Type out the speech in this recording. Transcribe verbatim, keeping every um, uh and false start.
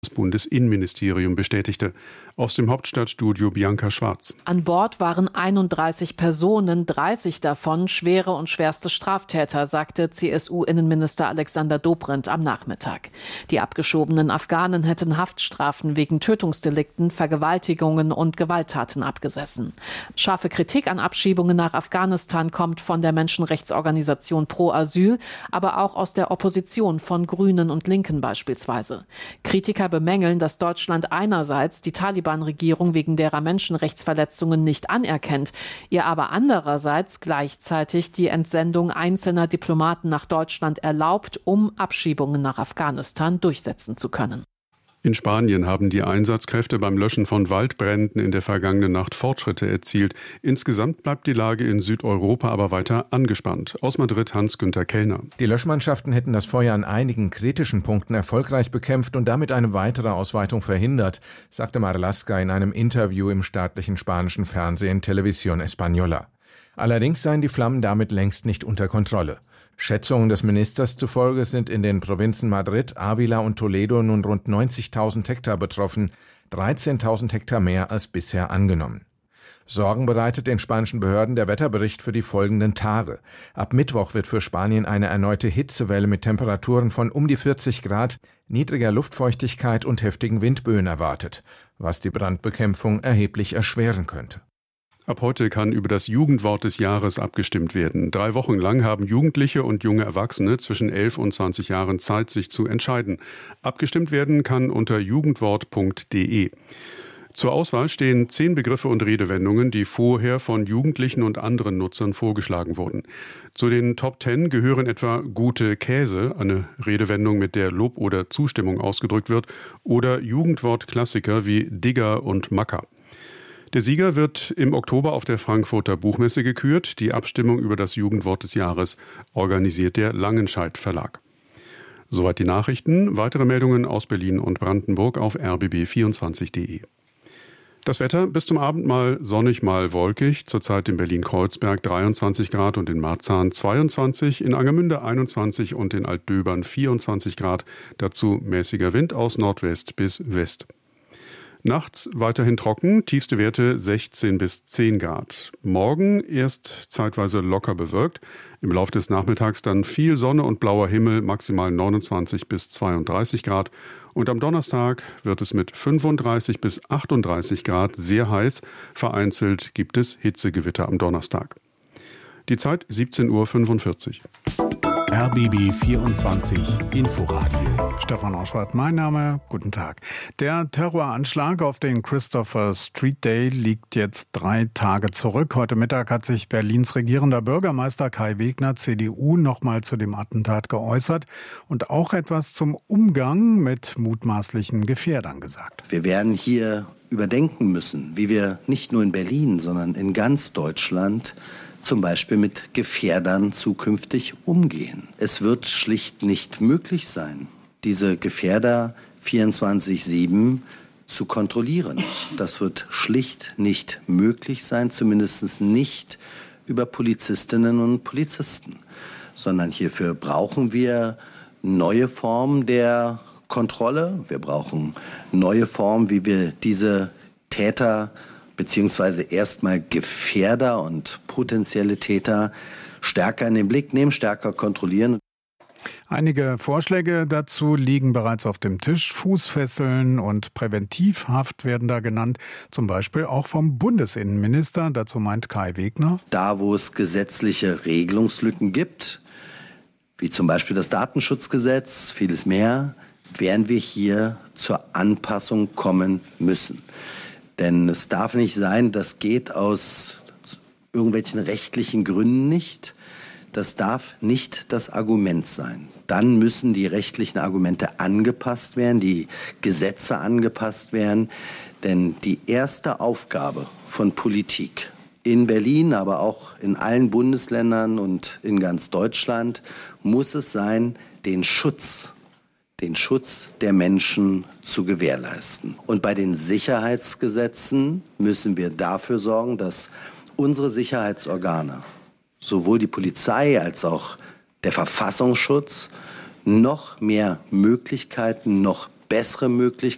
Das Bundesinnenministerium bestätigte. Aus dem Hauptstadtstudio Bianca Schwarz. An Bord waren einunddreißig Personen, dreißig davon schwere und schwerste Straftäter, sagte C S U-Innenminister Alexander Dobrindt am Nachmittag. Die abgeschobenen Afghanen hätten Haftstrafen wegen Tötungsdelikten, Vergewaltigungen und Gewalttaten abgesessen. Scharfe Kritik an Abschiebungen nach Afghanistan kommt von der Menschenrechtsorganisation Pro Asyl, aber auch aus der Opposition von Grünen und Linken beispielsweise. Kritiker bemängeln, dass Deutschland einerseits die Taliban-Regierung wegen derer Menschenrechtsverletzungen nicht anerkennt, ihr aber andererseits gleichzeitig die Entsendung einzelner Diplomaten nach Deutschland erlaubt, um Abschiebungen nach Afghanistan durchsetzen zu können. In Spanien haben die Einsatzkräfte beim Löschen von Waldbränden in der vergangenen Nacht Fortschritte erzielt. Insgesamt bleibt die Lage in Südeuropa aber weiter angespannt. Aus Madrid Hans-Günther Kellner. Die Löschmannschaften hätten das Feuer an einigen kritischen Punkten erfolgreich bekämpft und damit eine weitere Ausweitung verhindert, sagte Marlaska in einem Interview im staatlichen spanischen Fernsehen Televisión Española. Allerdings seien die Flammen damit längst nicht unter Kontrolle. Schätzungen des Ministers zufolge sind in den Provinzen Madrid, Ávila und Toledo nun rund neunzigtausend Hektar betroffen, dreizehntausend Hektar mehr als bisher angenommen. Sorgen bereitet den spanischen Behörden der Wetterbericht für die folgenden Tage. Ab Mittwoch wird für Spanien eine erneute Hitzewelle mit Temperaturen von um die vierzig Grad, niedriger Luftfeuchtigkeit und heftigen Windböen erwartet, was die Brandbekämpfung erheblich erschweren könnte. Ab heute kann über das Jugendwort des Jahres abgestimmt werden. Drei Wochen lang haben Jugendliche und junge Erwachsene zwischen elf und zwanzig Jahren Zeit, sich zu entscheiden. Abgestimmt werden kann unter jugendwort punkt de. Zur Auswahl stehen zehn Begriffe und Redewendungen, die vorher von Jugendlichen und anderen Nutzern vorgeschlagen wurden. Zu den Top Ten gehören etwa gute Käse, eine Redewendung, mit der Lob oder Zustimmung ausgedrückt wird, oder Jugendwortklassiker wie Digger und Macker. Der Sieger wird im Oktober auf der Frankfurter Buchmesse gekürt. Die Abstimmung über das Jugendwort des Jahres organisiert der Langenscheidt Verlag. Soweit die Nachrichten. Weitere Meldungen aus Berlin und Brandenburg auf r b b vierundzwanzig punkt de. Das Wetter bis zum Abend mal sonnig, mal wolkig. Zurzeit in Berlin-Kreuzberg dreiundzwanzig Grad und in Marzahn zweiundzwanzig, in Angermünde einundzwanzig und in Altdöbern vierundzwanzig Grad. Dazu mäßiger Wind aus Nordwest bis West. Nachts weiterhin trocken, tiefste Werte sechzehn bis zehn Grad. Morgen erst zeitweise locker bewölkt, im Laufe des Nachmittags dann viel Sonne und blauer Himmel, maximal neunundzwanzig bis zweiunddreißig Grad. Und am Donnerstag wird es mit fünfunddreißig bis achtunddreißig Grad sehr heiß. Vereinzelt gibt es Hitzegewitter am Donnerstag. Die Zeit siebzehn Uhr fünfundvierzig. R B B vierundzwanzig Inforadio. Stefan Oschwart, mein Name. Guten Tag. Der Terroranschlag auf den Christopher Street Day liegt jetzt drei Tage zurück. Heute Mittag hat sich Berlins regierender Bürgermeister Kai Wegner, C D U, nochmal zu dem Attentat geäußert und auch etwas zum Umgang mit mutmaßlichen Gefährdern gesagt. Wir werden hier überdenken müssen, wie wir nicht nur in Berlin, sondern in ganz Deutschland zum Beispiel mit Gefährdern zukünftig umgehen. Es wird schlicht nicht möglich sein, diese Gefährder vierundzwanzig sieben zu kontrollieren. Das wird schlicht nicht möglich sein, zumindest nicht über Polizistinnen und Polizisten. Sondern hierfür brauchen wir neue Formen der Kontrolle. Wir brauchen neue Formen, wie wir diese Täter beziehungsweise erstmal Gefährder und potenzielle Täter stärker in den Blick nehmen, stärker kontrollieren. Einige Vorschläge dazu liegen bereits auf dem Tisch. Fußfesseln und Präventivhaft werden da genannt, zum Beispiel auch vom Bundesinnenminister. Dazu meint Kai Wegner: Da, wo es gesetzliche Regelungslücken gibt, wie zum Beispiel das Datenschutzgesetz, vieles mehr, werden wir hier zur Anpassung kommen müssen. Denn es darf nicht sein, das geht aus irgendwelchen rechtlichen Gründen nicht. Das darf nicht das Argument sein. Dann müssen die rechtlichen Argumente angepasst werden, die Gesetze angepasst werden. Denn die erste Aufgabe von Politik in Berlin, aber auch in allen Bundesländern und in ganz Deutschland muss es sein, den Schutz den Schutz der Menschen zu gewährleisten. Und bei den Sicherheitsgesetzen müssen wir dafür sorgen, dass unsere Sicherheitsorgane, sowohl die Polizei als auch der Verfassungsschutz, noch mehr Möglichkeiten, noch bessere Möglichkeiten